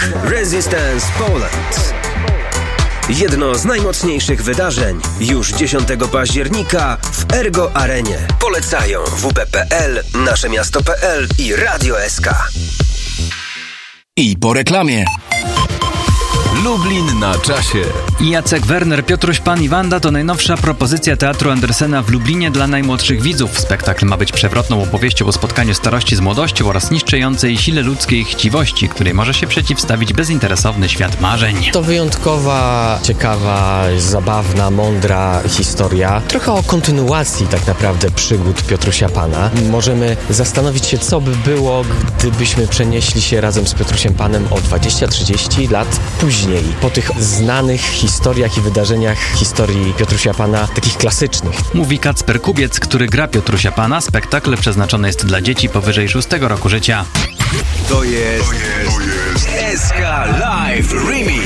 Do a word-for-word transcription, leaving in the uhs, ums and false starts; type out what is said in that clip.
Rock Resistance Poland. Jedno z najmocniejszych wydarzeń już dziesiątego października w Ergo Arenie. Polecają W P P L, Nasze Miasto kropka P L i Radio S K. I po reklamie. Lublin na czasie. Jacek Werner, Piotruś Pan i Wanda to najnowsza propozycja Teatru Andersena w Lublinie dla najmłodszych widzów. Spektakl ma być przewrotną opowieścią o spotkaniu starości z młodością oraz niszczącej sile ludzkiej chciwości, której może się przeciwstawić bezinteresowny świat marzeń. To wyjątkowa, ciekawa, zabawna, mądra historia. Trochę o kontynuacji tak naprawdę przygód Piotrusia Pana. Możemy zastanowić się, co by było, gdybyśmy przenieśli się razem z Piotrusiem Panem o dwadzieścia trzydzieści lat później. Po tych znanych historiach i wydarzeniach historii Piotrusia Pana, takich klasycznych. Mówi Kacper Kubiec, który gra Piotrusia Pana. Spektakl przeznaczony jest dla dzieci powyżej szóstego roku życia. To jest, to jest S K Live Remix.